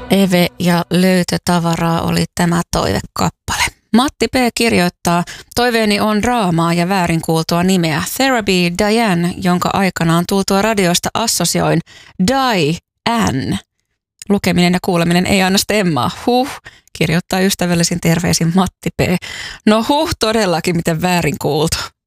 Eve ja löytötavaraa oli tämä toivekappale. Matti P. kirjoittaa, toiveeni on draamaa ja väärin kuultua nimeä. Therapy Diane, jonka aikanaan tultua radiosta assosioin Diane. Lukeminen ja kuuleminen ei anna stemmaa. Kirjoittaa ystävällisin terveisin Matti P. No todellakin miten väärin kuultu.